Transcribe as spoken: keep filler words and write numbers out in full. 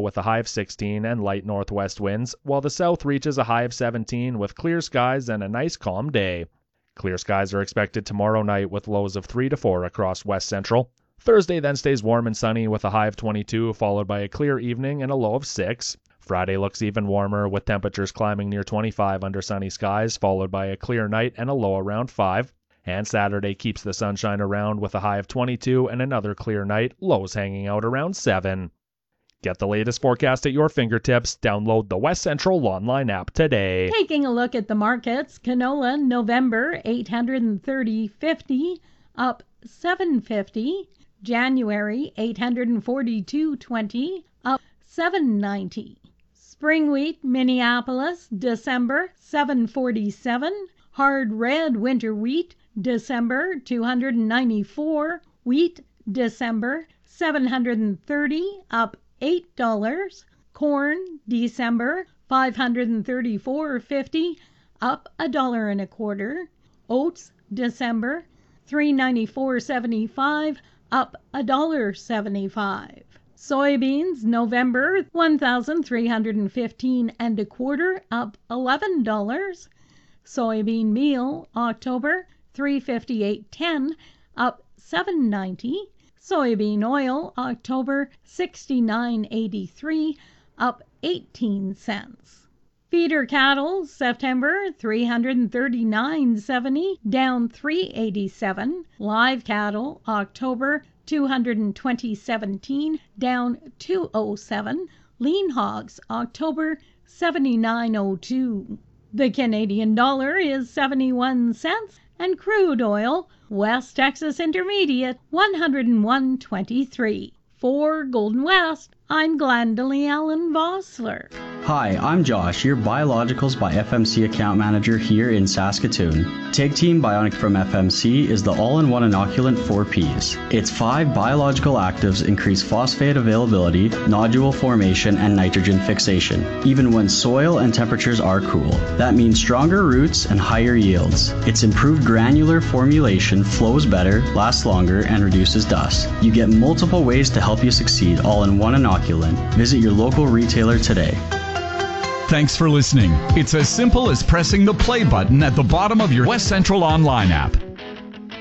with a high of sixteen and light northwest winds, while the south reaches a high of seventeen with clear skies and a nice calm day. Clear skies are expected tomorrow night with lows of three to four across west central. Thursday then stays warm and sunny with a high of twenty-two, followed by a clear evening and a low of six. Friday looks even warmer with temperatures climbing near twenty-five under sunny skies, followed by a clear night and a low around five. And Saturday keeps the sunshine around with a high of twenty-two and another clear night, lows hanging out around seven. Get the latest forecast at your fingertips. Download the West Central Online app today. Taking a look at the markets, canola November eight hundred thirty fifty, up seven fifty. January eight hundred forty-two twenty, up seven ninety. Spring wheat Minneapolis December seven forty-seven. Hard red winter wheat December two hundred ninety-four. Wheat December seven hundred thirty, up eight dollars. Corn December five hundred thirty-four fifty, up a dollar and a quarter. Oats December three ninety-four seventy-five, up a dollar seventy-five. Soybeans November one thousand three hundred fifteen and a quarter, up eleven dollars. Soybean meal October three fifty-eight ten, up seven ninety. Soybean oil October sixty-nine eighty-three, up eighteen cents. Feeder cattle September three hundred thirty-nine seventy, down three eighty-seven. Live cattle October two hundred twenty seventeen, down two oh seven. Lean hogs October seventy-nine oh two. The Canadian dollar is seventy-one cents, and crude oil West Texas Intermediate one oh one twenty-three. For Golden West, I'm Glendalee Allen Vossler. Hi, I'm Josh, your Biologicals by F M C account manager here in Saskatoon. Take Team Bionic from F M C is the all-in-one inoculant for peas. Its five biological actives increase phosphate availability, nodule formation, and nitrogen fixation, even when soil and temperatures are cool. That means stronger roots and higher yields. Its improved granular formulation flows better, lasts longer, and reduces dust. You get multiple ways to help you succeed all in one inoculant. Visit your local retailer today. Thanks for listening. It's as simple as pressing the play button at the bottom of your West Central Online app.